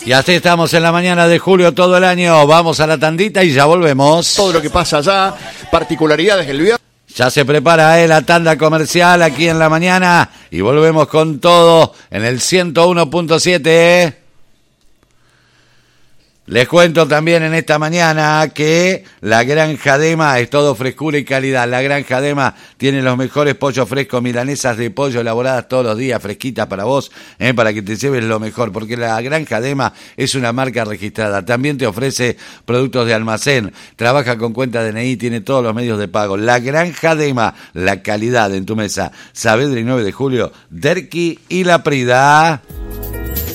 Y así estamos en la mañana de julio todo el año. Vamos a la tandita y ya volvemos. Todo lo que pasa allá, particularidades del viernes. Ya se prepara la tanda comercial aquí en la mañana y volvemos con todo en el 101.7. Les cuento también en esta mañana que la Granja Dema es todo frescura y calidad. La Granja Dema tiene los mejores pollos frescos, milanesas de pollo elaboradas todos los días, fresquitas para vos, para que te lleves lo mejor, porque la Granja Dema es una marca registrada. También te ofrece productos de almacén, trabaja con cuenta DNI, tiene todos los medios de pago. La Granja Dema, la calidad en tu mesa. Saavedra y 9 de julio, Derqui y La Prida.